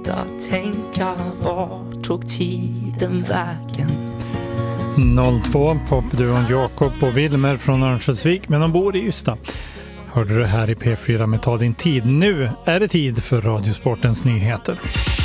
sluta tänka, var tog tiden vägen? 02 popduon Jakob och Wilmer från Örnsköldsvik, men de bor i Ystad. Hörde du här i P4 med Ta din tid. Nu är det tid för Radiosportens nyheter.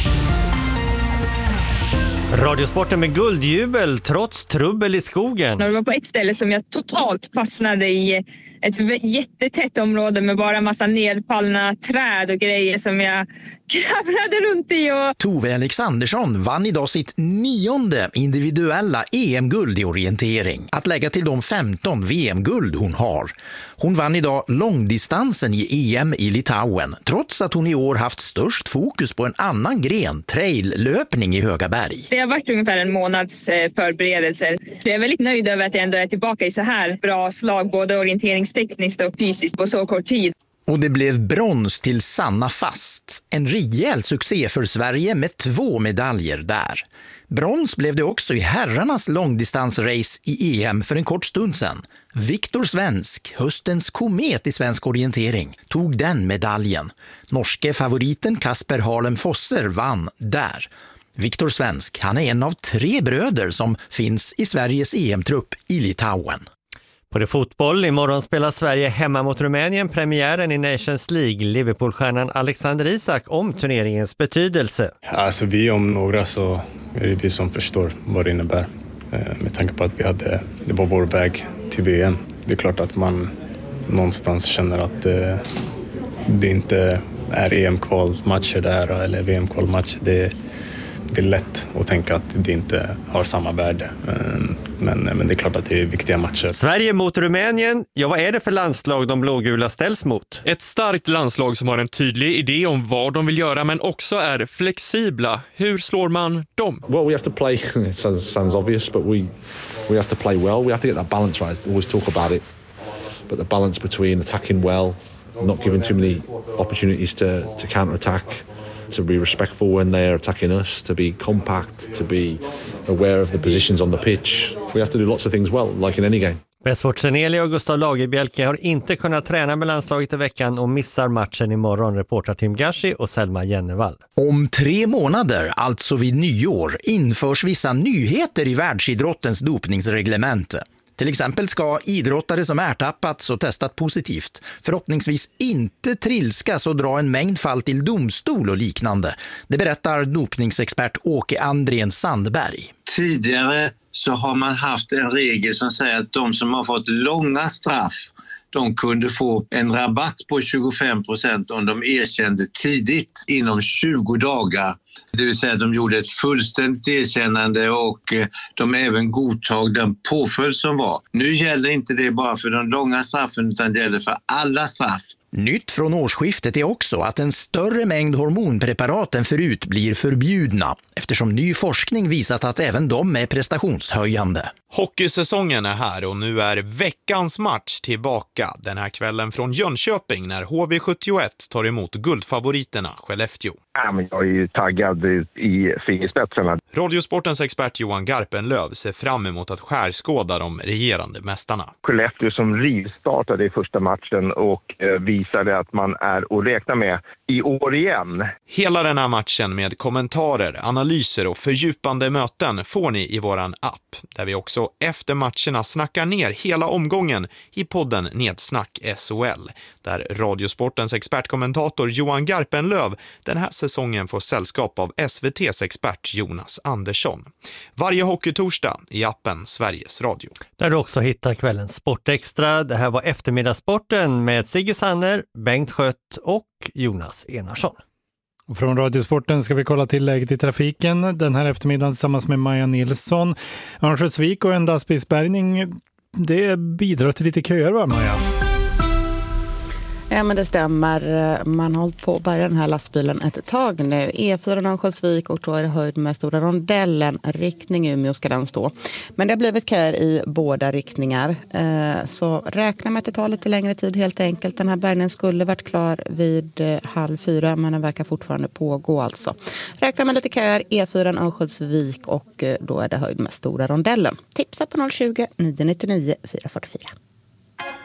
Radiosporten med guldjubel trots trubbel i skogen. Det var på ett ställe som jag totalt fastnade i, ett jättetätt område med bara en massa nedfallna träd och grejer som jag kravlade runt i. Tove Alexandersson vann idag sitt 9:e individuella EM-guld i orientering. Att lägga till de 15 VM-guld hon har. Hon vann idag långdistansen i EM i Litauen, trots att hon i år haft störst fokus på en annan gren, traillöpning i Höga berg. Det har varit ungefär en månads förberedelser. Jag är väldigt nöjd över att jag ändå är tillbaka i så här bra slag, både orienteringstekniskt och fysiskt på så kort tid. Och det blev brons till Sanna Fast. En rejäl succé för Sverige med 2 medaljer där. Brons blev det också i herrarnas långdistansrace i EM för en kort stund sedan. Viktor Svensk, höstens komet i svensk orientering, tog den medaljen. Norske favoriten Kasper Harlem Fosser vann där. Viktor Svensk, han är en av 3 bröder som finns i Sveriges EM-trupp i Litauen. På det fotboll, imorgon spelar Sverige hemma mot Rumänien premiären i Nations League. Liverpoolstjärnan Alexander Isak om turneringens betydelse. Alltså vi om några så är det vi som förstår vad det innebär. Med tanke på att det var vår väg till VM. Det är klart att man någonstans känner att det inte är EM-kvalmatcher där eller VM-kvalmatcher. Det är lätt att tänka att det inte har samma värde. Men det är klart att det är viktiga matcher. Sverige mot Rumänien. Ja, vad är det för landslag de blågula ställs mot? Ett starkt landslag som har en tydlig idé om vad de vill göra men också är flexibla. Hur slår man dem? Well, we have to play. It sounds obvious, but we have to play well. We have to get that balance right. I always talk about it. But the balance between attacking well, not giving too many opportunities to counter-attack, to be respectful when they're attacking us, to be compact, to be aware of the positions on the pitch. We have to do lots of things well, like in any game. Westford Seneli och Gustav Lagerbielke har inte kunnat träna med landslaget i veckan och missar matchen imorgon, reportar Tim Gashi och Selma Jennevall. Om 3 månader, alltså vid nyår, införs vissa nyheter i världsidrottens dopningsreglemente. Till exempel ska idrottare som ertappats och testat positivt förhoppningsvis inte trilskas och dra en mängd fall till domstol och liknande. Det berättar dopningsexpert Åke Andrén Sandberg. Tidigare så har man haft en regel som säger att de som har fått långa straff, de kunde få en rabatt på 25% om de erkände tidigt inom 20 dagar. Det vill säga de gjorde ett fullständigt erkännande och de även godtog den påföljd som var. Nu gäller inte det bara för de långa straffen utan det gäller för alla straff. Nytt från årsskiftet är också att en större mängd hormonpreparat än förut blir förbjudna eftersom ny forskning visat att även de är prestationshöjande. Hockeysäsongen är här och nu är veckans match tillbaka den här kvällen från Jönköping när HV71 tar emot guldfavoriterna Skellefteå. Jag är ju taggad i fingerspetsarna. Radiosportens expert Johan Garpenlöv ser fram emot att skärskåda de regerande mästarna. Skellefteå som rivstartade i första matchen och visade att man är att räkna med i år igen. Hela den här matchen med kommentarer, analyser och fördjupande möten får ni i våran app. Där vi också efter matcherna snackar ner hela omgången i podden Nedsnack SHL. Där Radiosportens expertkommentator Johan Garpenlöv den här säsongen får sällskap av SVT:s expert Jonas Andersson. Varje hockeytorsdag i appen Sveriges Radio. Där du också hittar kvällens Sportextra. Det här var eftermiddagssporten med Sigge Sanner, Bengt Skött och Jonas Enarsson. Och från Radiosporten ska vi kolla till läget i trafiken den här eftermiddagen tillsammans med Maja Nilsson. Örnsköldsvik och en lastbilsbärgning, det bidrar till lite köer, va Maja? Ja, men det stämmer. Man har hållit på att bärga den här lastbilen ett tag nu. E4 Örnsköldsvik och då är det höjd med Stora Rondellen. Riktning Umeå ska den stå. Men det har blivit köer i båda riktningar. Så räkna med att det tar lite längre tid helt enkelt. Den här bärgningen skulle varit klar vid 3:30 men den verkar fortfarande pågå alltså. Räkna med lite köer E4 Örnsköldsvik och då är det höjd med Stora Rondellen. Tipsa på 020 999 444.